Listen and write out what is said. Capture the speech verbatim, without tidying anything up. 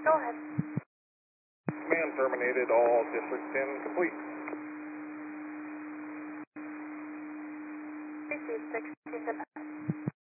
Go ahead. Command terminated, all District ten complete. Received six,